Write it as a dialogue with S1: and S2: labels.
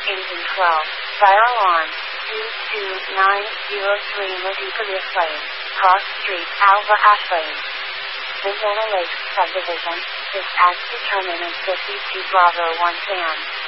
S1: Engine 12. Fire alarm. 22903 Madiba Lane. Cross Street, Alva Ashley. Ventana Lakes Subdivision. Dispatch determinant 52 Bravo 1 Sam.